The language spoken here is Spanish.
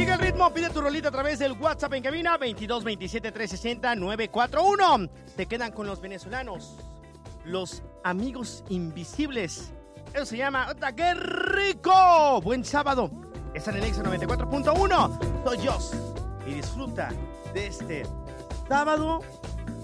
Sigue el ritmo, pide tu rolita a través del WhatsApp en cabina 22 27 360 941. Te quedan con los venezolanos, los amigos invisibles. Eso se llama ¡Ota, qué rico! Buen sábado. Están en Exa 94.1. Soy Jos y disfruta de este sábado